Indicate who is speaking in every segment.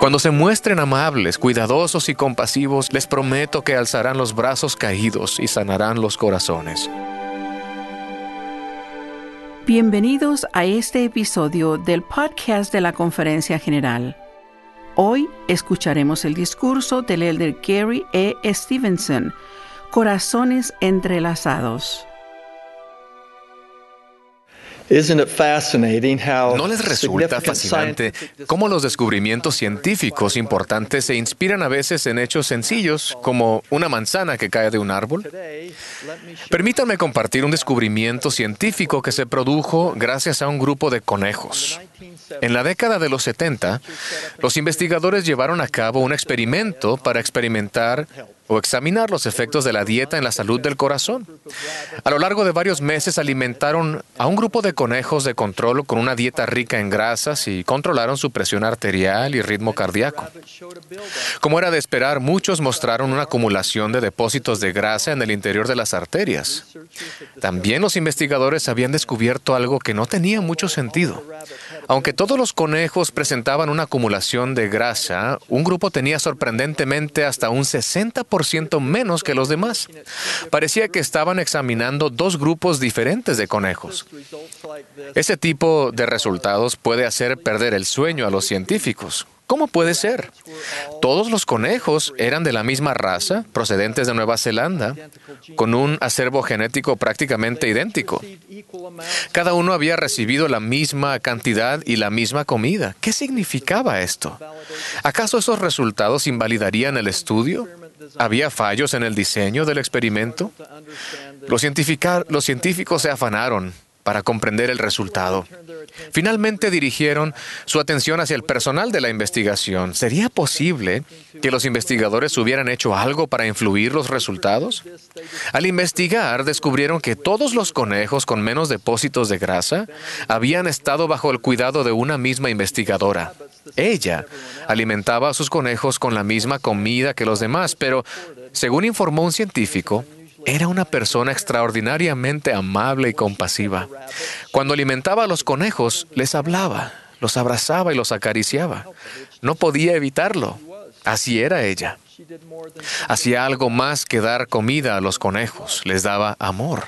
Speaker 1: Cuando se muestren amables, cuidadosos y compasivos, les prometo que alzarán los brazos caídos y sanarán los corazones.
Speaker 2: Bienvenidos a este episodio del podcast de la Conferencia General. Hoy escucharemos el discurso del elder Gary E. Stevenson, Corazones entrelazados.
Speaker 1: ¿No les resulta fascinante cómo los descubrimientos científicos importantes se inspiran a veces en hechos sencillos, como una manzana que cae de un árbol? Permítanme compartir un descubrimiento científico que se produjo gracias a un grupo de conejos. En la década de los 70, los investigadores llevaron a cabo un experimento para experimentar o examinar los efectos de la dieta en la salud del corazón. A lo largo de varios meses alimentaron a un grupo de conejos de control con una dieta rica en grasas y controlaron su presión arterial y ritmo cardíaco. Como era de esperar, muchos mostraron una acumulación de depósitos de grasa en el interior de las arterias. También los investigadores habían descubierto algo que no tenía mucho sentido. Aunque todos los conejos presentaban una acumulación de grasa, un grupo tenía sorprendentemente hasta un 60% menos que los demás. Parecía que estaban examinando dos grupos diferentes de conejos. Ese tipo de resultados puede hacer perder el sueño a los científicos. ¿Cómo puede ser? Todos los conejos eran de la misma raza, procedentes de Nueva Zelanda, con un acervo genético prácticamente idéntico. Cada uno había recibido la misma cantidad y la misma comida. ¿Qué significaba esto? ¿Acaso esos resultados invalidarían el estudio? ¿Había fallos en el diseño del experimento? Los científicos se afanaron para comprender el resultado. Finalmente dirigieron su atención hacia el personal de la investigación. ¿Sería posible que los investigadores hubieran hecho algo para influir los resultados? Al investigar, descubrieron que todos los conejos con menos depósitos de grasa habían estado bajo el cuidado de una misma investigadora. Ella alimentaba a sus conejos con la misma comida que los demás, pero, según informó un científico, era una persona extraordinariamente amable y compasiva. Cuando alimentaba a los conejos, les hablaba, los abrazaba y los acariciaba. No podía evitarlo. Así era ella. Hacía algo más que dar comida a los conejos. Les daba amor.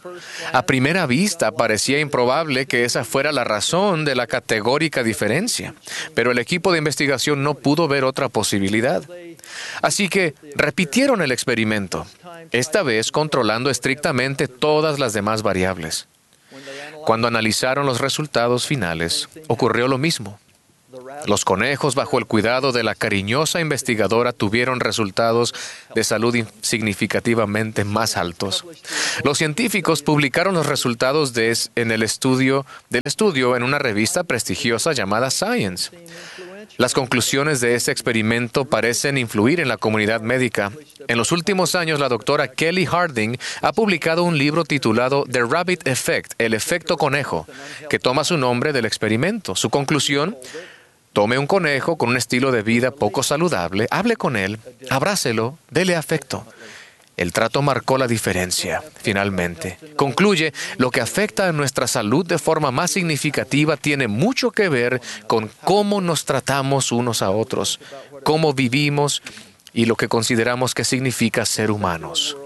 Speaker 1: A primera vista parecía improbable que esa fuera la razón de la categórica diferencia, pero el equipo de investigación no pudo ver otra posibilidad. Así que repitieron el experimento, esta vez controlando estrictamente todas las demás variables. Cuando analizaron los resultados finales, ocurrió lo mismo. Los conejos, bajo el cuidado de la cariñosa investigadora, tuvieron resultados de salud significativamente más altos. Los científicos publicaron los resultados del estudio en una revista prestigiosa llamada Science. Las conclusiones de este experimento parecen influir en la comunidad médica. En los últimos años, la doctora Kelly Harding ha publicado un libro titulado The Rabbit Effect, el efecto conejo, que toma su nombre del experimento. Su conclusión: tome un conejo con un estilo de vida poco saludable, hable con él, abrácelo, dele afecto. El trato marcó la diferencia, finalmente. Concluye, lo que afecta a nuestra salud de forma más significativa tiene mucho que ver con cómo nos tratamos unos a otros, cómo vivimos y lo que consideramos que significa ser humanos.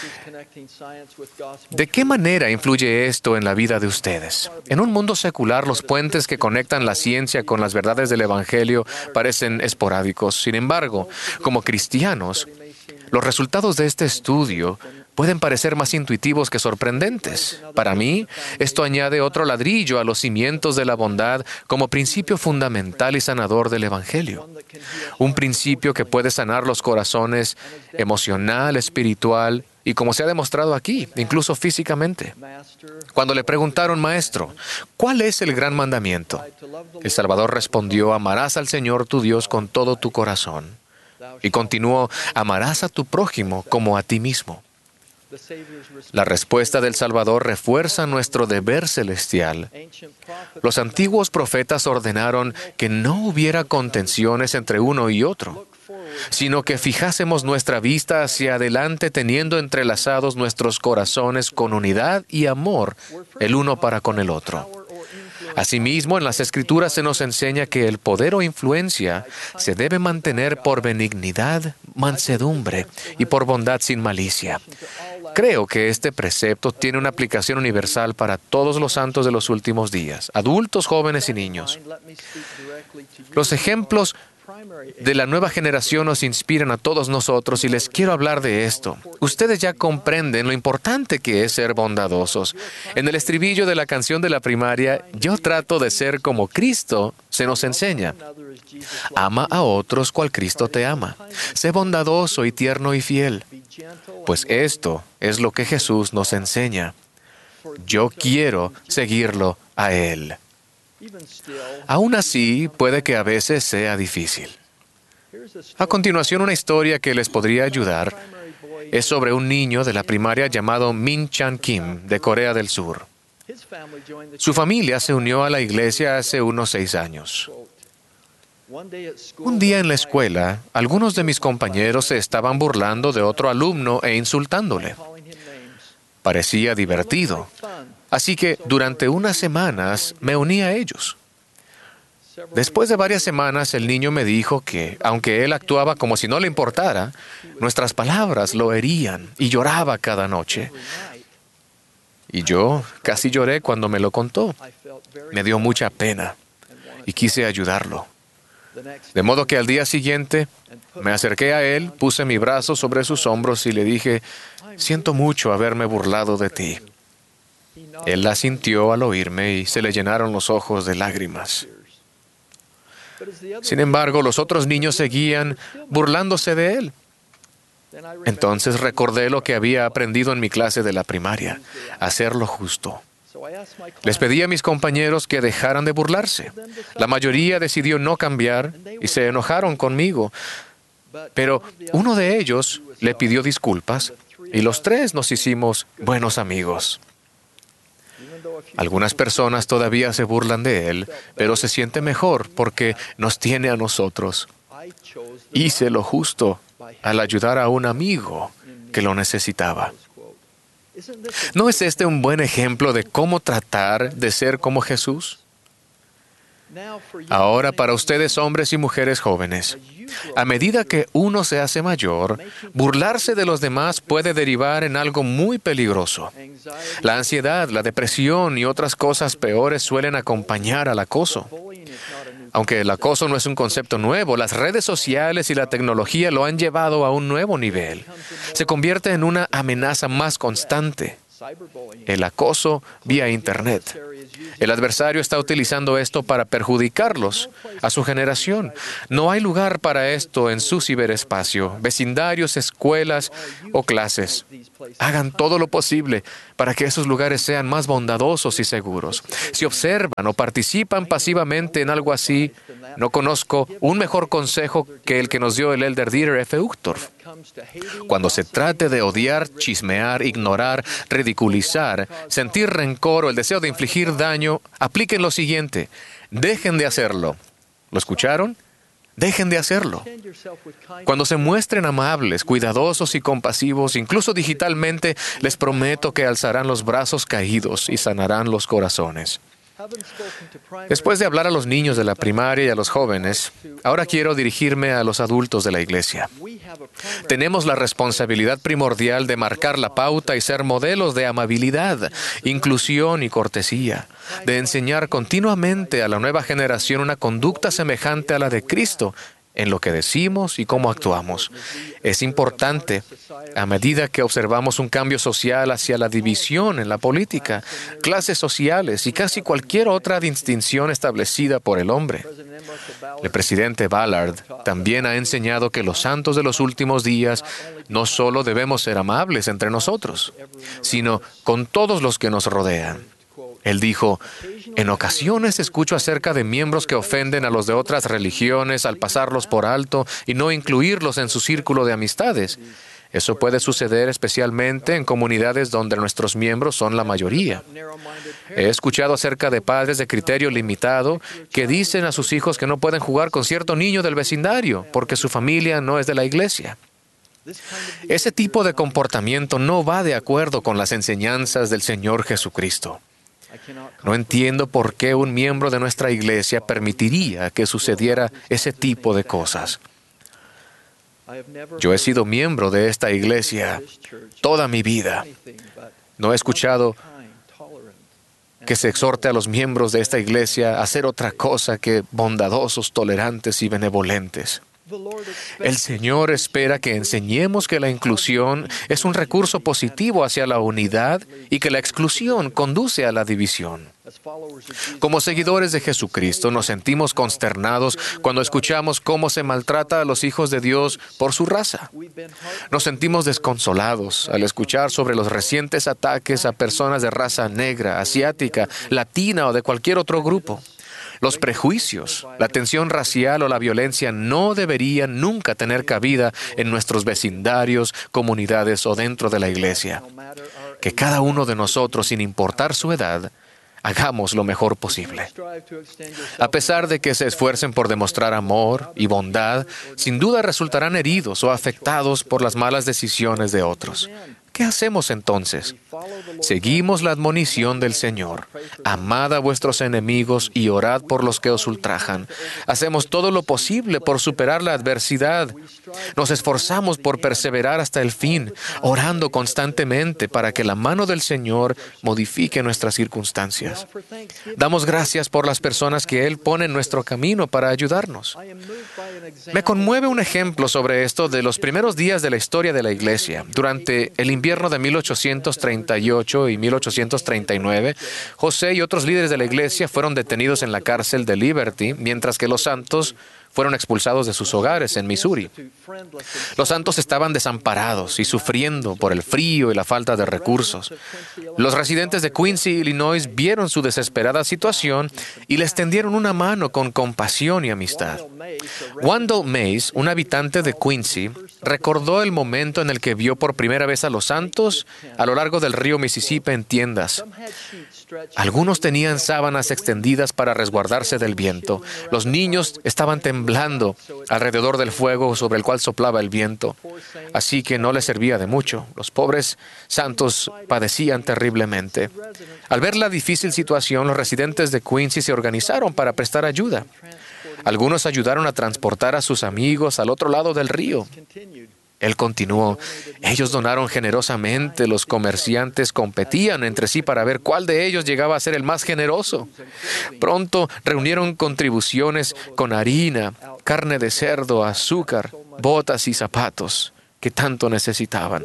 Speaker 1: ¿De qué manera influye esto en la vida de ustedes? En un mundo secular, los puentes que conectan la ciencia con las verdades del Evangelio parecen esporádicos. Sin embargo, como cristianos, los resultados de este estudio pueden parecer más intuitivos que sorprendentes. Para mí, esto añade otro ladrillo a los cimientos de la bondad como principio fundamental y sanador del Evangelio. Un principio que puede sanar los corazones emocional, espiritual y, como se ha demostrado aquí, incluso físicamente. Cuando le preguntaron: Maestro, ¿cuál es el gran mandamiento? El Salvador respondió: amarás al Señor tu Dios con todo tu corazón. Y continuó: amarás a tu prójimo como a ti mismo. La respuesta del Salvador refuerza nuestro deber celestial. Los antiguos profetas ordenaron que no hubiera contenciones entre uno y otro, sino que fijásemos nuestra vista hacia adelante, teniendo entrelazados nuestros corazones con unidad y amor el uno para con el otro. Asimismo, en las Escrituras se nos enseña que el poder o influencia se debe mantener por benignidad, mansedumbre y por bondad sin malicia. Creo que este precepto tiene una aplicación universal para todos los santos de los últimos días, adultos, jóvenes y niños. Los ejemplos de la nueva generación nos inspiran a todos nosotros y les quiero hablar de esto. Ustedes ya comprenden lo importante que es ser bondadosos. En el estribillo de la canción de la primaria, yo trato de ser como Cristo, se nos enseña. Ama a otros cual Cristo te ama. Sé bondadoso y tierno y fiel. Pues esto es lo que Jesús nos enseña. Yo quiero seguirlo a Él. Aún así, puede que a veces sea difícil. A continuación, una historia que les podría ayudar es sobre un niño de la primaria llamado Min Chan Kim, de Corea del Sur. Su familia se unió a la iglesia hace unos 6 años. Un día en la escuela, algunos de mis compañeros se estaban burlando de otro alumno e insultándole. Parecía divertido. Así que durante unas semanas me uní a ellos. Después de varias semanas, el niño me dijo que, aunque él actuaba como si no le importara, nuestras palabras lo herían y lloraba cada noche. Y yo casi lloré cuando me lo contó. Me dio mucha pena y quise ayudarlo. De modo que al día siguiente me acerqué a él, puse mi brazo sobre sus hombros y le dije, siento mucho haberme burlado de ti. Él la sintió al oírme y se le llenaron los ojos de lágrimas. Sin embargo, los otros niños seguían burlándose de él. Entonces recordé lo que había aprendido en mi clase de la primaria, hacer lo justo. Les pedí a mis compañeros que dejaran de burlarse. La mayoría decidió no cambiar y se enojaron conmigo. Pero uno de ellos le pidió disculpas y los 3 nos hicimos buenos amigos. Algunas personas todavía se burlan de él, pero se siente mejor porque nos tiene a nosotros. Hice lo justo al ayudar a un amigo que lo necesitaba. ¿No es este un buen ejemplo de cómo tratar de ser como Jesús? Ahora, para ustedes, hombres y mujeres jóvenes, a medida que uno se hace mayor, burlarse de los demás puede derivar en algo muy peligroso. La ansiedad, la depresión y otras cosas peores suelen acompañar al acoso. Aunque el acoso no es un concepto nuevo, las redes sociales y la tecnología lo han llevado a un nuevo nivel. Se convierte en una amenaza más constante. El acoso vía Internet. El adversario está utilizando esto para perjudicarlos, a su generación. No hay lugar para esto en su ciberespacio, vecindarios, escuelas o clases. Hagan todo lo posible para que esos lugares sean más bondadosos y seguros. Si observan o participan pasivamente en algo así, no conozco un mejor consejo que el que nos dio el elder Dieter F. Uchtdorf. Cuando se trate de odiar, chismear, ignorar, ridiculizar, sentir rencor o el deseo de infligir daño, apliquen lo siguiente: dejen de hacerlo. ¿Lo escucharon? Dejen de hacerlo. Cuando se muestren amables, cuidadosos y compasivos, incluso digitalmente, les prometo que alzarán los brazos caídos y sanarán los corazones. Después de hablar a los niños de la primaria y a los jóvenes, ahora quiero dirigirme a los adultos de la iglesia. Tenemos la responsabilidad primordial de marcar la pauta y ser modelos de amabilidad, inclusión y cortesía, de enseñar continuamente a la nueva generación una conducta semejante a la de Cristo en lo que decimos y cómo actuamos. Es importante, a medida que observamos un cambio social hacia la división en la política, clases sociales y casi cualquier otra distinción establecida por el hombre. El presidente Ballard también ha enseñado que los santos de los últimos días no solo debemos ser amables entre nosotros, sino con todos los que nos rodean. Él dijo, en ocasiones escucho acerca de miembros que ofenden a los de otras religiones al pasarlos por alto y no incluirlos en su círculo de amistades. Eso puede suceder especialmente en comunidades donde nuestros miembros son la mayoría. He escuchado acerca de padres de criterio limitado que dicen a sus hijos que no pueden jugar con cierto niño del vecindario porque su familia no es de la iglesia. Ese tipo de comportamiento no va de acuerdo con las enseñanzas del Señor Jesucristo. No entiendo por qué un miembro de nuestra iglesia permitiría que sucediera ese tipo de cosas. Yo he sido miembro de esta iglesia toda mi vida. No he escuchado que se exhorte a los miembros de esta iglesia a hacer otra cosa que bondadosos, tolerantes y benevolentes. El Señor espera que enseñemos que la inclusión es un recurso positivo hacia la unidad y que la exclusión conduce a la división. Como seguidores de Jesucristo, nos sentimos consternados cuando escuchamos cómo se maltrata a los hijos de Dios por su raza. Nos sentimos desconsolados al escuchar sobre los recientes ataques a personas de raza negra, asiática, latina o de cualquier otro grupo. Los prejuicios, la tensión racial o la violencia no deberían nunca tener cabida en nuestros vecindarios, comunidades o dentro de la iglesia. Que cada uno de nosotros, sin importar su edad, hagamos lo mejor posible. A pesar de que se esfuercen por demostrar amor y bondad, sin duda resultarán heridos o afectados por las malas decisiones de otros. ¿Qué hacemos entonces? Seguimos la admonición del Señor. Amad a vuestros enemigos y orad por los que os ultrajan. Hacemos todo lo posible por superar la adversidad. Nos esforzamos por perseverar hasta el fin, orando constantemente para que la mano del Señor modifique nuestras circunstancias. Damos gracias por las personas que Él pone en nuestro camino para ayudarnos. Me conmueve un ejemplo sobre esto de los primeros días de la historia de la Iglesia. Durante el invierno de 1838 y 1839, José y otros líderes de la Iglesia fueron detenidos en la cárcel de Liberty, mientras que los santos fueron expulsados de sus hogares en Missouri. Los santos estaban desamparados y sufriendo por el frío y la falta de recursos. Los residentes de Quincy, Illinois, vieron su desesperada situación y les tendieron una mano con compasión y amistad. Wendell Mays, un habitante de Quincy, recordó el momento en el que vio por primera vez a los santos a lo largo del río Mississippi en tiendas. Algunos tenían sábanas extendidas para resguardarse del viento. Los niños estaban temblando alrededor del fuego sobre el cual soplaba el viento, así que no les servía de mucho. Los pobres santos padecían terriblemente. Al ver la difícil situación, los residentes de Quincy se organizaron para prestar ayuda. Algunos ayudaron a transportar a sus amigos al otro lado del río. Él continuó, ellos donaron generosamente, los comerciantes competían entre sí para ver cuál de ellos llegaba a ser el más generoso. Pronto reunieron contribuciones con harina, carne de cerdo, azúcar, botas y zapatos que tanto necesitaban.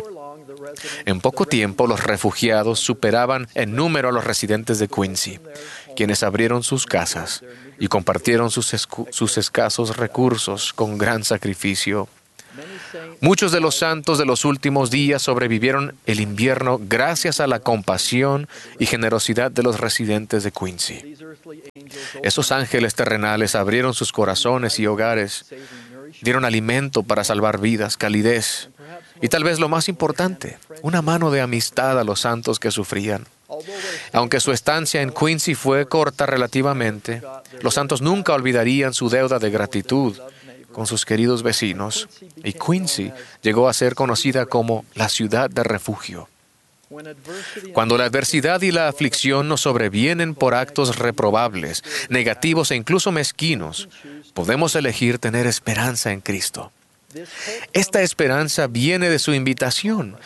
Speaker 1: En poco tiempo, los refugiados superaban en número a los residentes de Quincy, quienes abrieron sus casas y compartieron sus escasos recursos con gran sacrificio. Muchos de los santos de los últimos días sobrevivieron el invierno gracias a la compasión y generosidad de los residentes de Quincy. Esos ángeles terrenales abrieron sus corazones y hogares, dieron alimento para salvar vidas, calidez y tal vez lo más importante, una mano de amistad a los santos que sufrían. Aunque su estancia en Quincy fue corta relativamente, los santos nunca olvidarían su deuda de gratitud con sus queridos vecinos, y Quincy llegó a ser conocida como la ciudad de refugio. Cuando la adversidad y la aflicción nos sobrevienen por actos reprobables, negativos e incluso mezquinos, podemos elegir tener esperanza en Cristo. Esta esperanza viene de su invitación.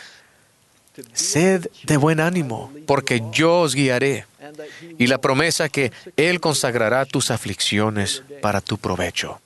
Speaker 1: Sed de buen ánimo, porque yo os guiaré, y la promesa que Él consagrará tus aflicciones para tu provecho.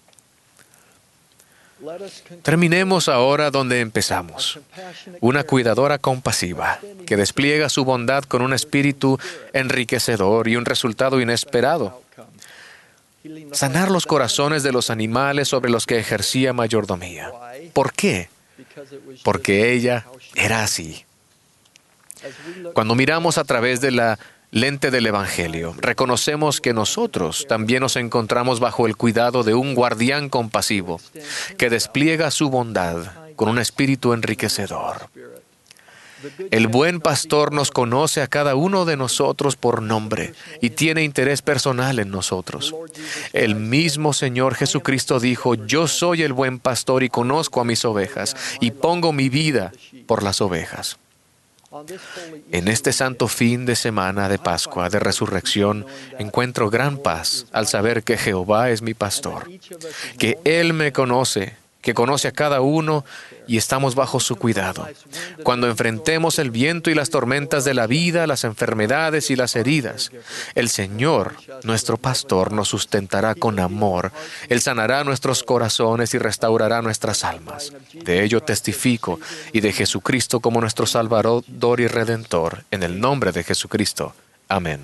Speaker 1: Terminemos ahora donde empezamos. Una cuidadora compasiva que despliega su bondad con un espíritu enriquecedor y un resultado inesperado. Sanar los corazones de los animales sobre los que ejercía mayordomía. ¿Por qué? Porque ella era así. Cuando miramos a través de la lente del Evangelio, reconocemos que nosotros también nos encontramos bajo el cuidado de un guardián compasivo que despliega su bondad con un espíritu enriquecedor. El buen pastor nos conoce a cada uno de nosotros por nombre y tiene interés personal en nosotros. El mismo Señor Jesucristo dijo, yo soy el buen pastor y conozco a mis ovejas y pongo mi vida por las ovejas. En este santo fin de semana de Pascua, de Resurrección, encuentro gran paz al saber que Jehová es mi pastor, que Él me conoce, que conoce a cada uno y estamos bajo su cuidado. Cuando enfrentemos el viento y las tormentas de la vida, las enfermedades y las heridas, el Señor, nuestro pastor, nos sustentará con amor. Él sanará nuestros corazones y restaurará nuestras almas. De ello testifico y de Jesucristo como nuestro Salvador y Redentor. En el nombre de Jesucristo. Amén.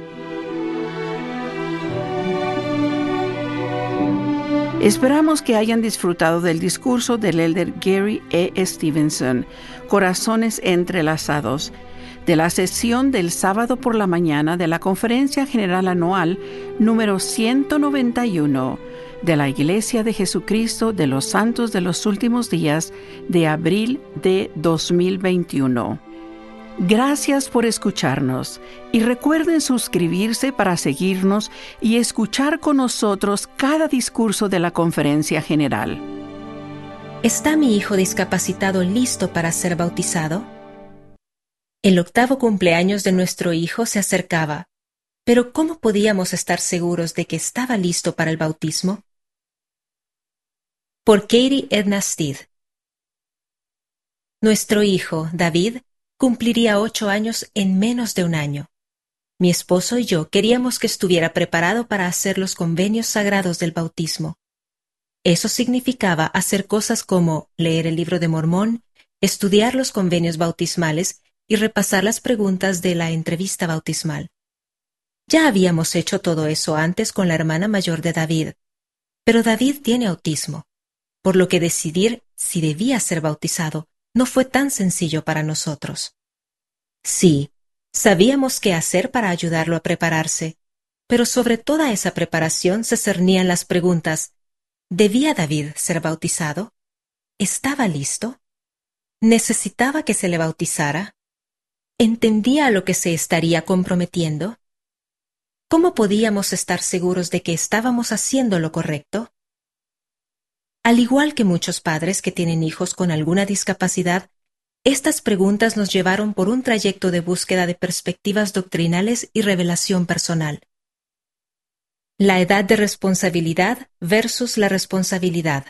Speaker 2: Esperamos que hayan disfrutado del discurso del elder Gary E. Stevenson, Corazones Entrelazados, de la sesión del sábado por la mañana de la Conferencia General Anual número 191 de la Iglesia de Jesucristo de los Santos de los Últimos Días de abril de 2021. Gracias por escucharnos y recuerden suscribirse para seguirnos y escuchar con nosotros cada discurso de la Conferencia General.
Speaker 3: ¿Está mi hijo discapacitado listo para ser bautizado? El 8º cumpleaños de nuestro hijo se acercaba, pero ¿cómo podíamos estar seguros de que estaba listo para el bautismo? Por Katie Edna Steed. Nuestro hijo, David, cumpliría 8 años en menos de un año. Mi esposo y yo queríamos que estuviera preparado para hacer los convenios sagrados del bautismo. Eso significaba hacer cosas como leer el libro de Mormón, estudiar los convenios bautismales y repasar las preguntas de la entrevista bautismal. Ya habíamos hecho todo eso antes con la hermana mayor de David, pero David tiene autismo, por lo que decidir si debía ser bautizado no fue tan sencillo para nosotros. Sí, sabíamos qué hacer para ayudarlo a prepararse, pero sobre toda esa preparación se cernían las preguntas: ¿debía David ser bautizado? ¿Estaba listo? ¿Necesitaba que se le bautizara? ¿Entendía a lo que se estaría comprometiendo? ¿Cómo podíamos estar seguros de que estábamos haciendo lo correcto? Al igual que muchos padres que tienen hijos con alguna discapacidad, estas preguntas nos llevaron por un trayecto de búsqueda de perspectivas doctrinales y revelación personal. La edad de responsabilidad versus la responsabilidad.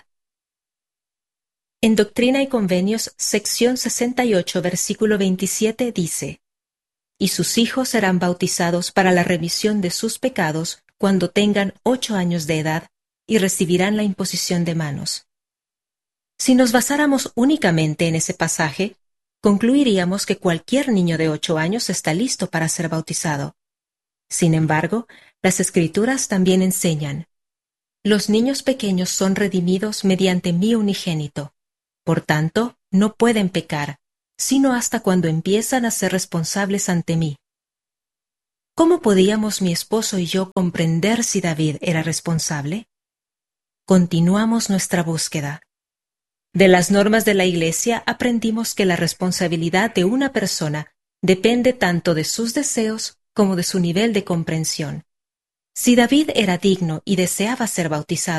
Speaker 3: En Doctrina y Convenios, sección 68, versículo 27 dice: «Y sus hijos serán bautizados para la remisión de sus pecados cuando tengan 8 años de edad y recibirán la imposición de manos». Si nos basáramos únicamente en ese pasaje, concluiríamos que cualquier niño de 8 años está listo para ser bautizado. Sin embargo, las Escrituras también enseñan: «Los niños pequeños son redimidos mediante mi unigénito. Por tanto, no pueden pecar, sino hasta cuando empiezan a ser responsables ante mí». ¿Cómo podíamos mi esposo y yo comprender si David era responsable? Continuamos nuestra búsqueda. De las normas de la Iglesia aprendimos que la responsabilidad de una persona depende tanto de sus deseos como de su nivel de comprensión. Si David era digno y deseaba ser bautizado,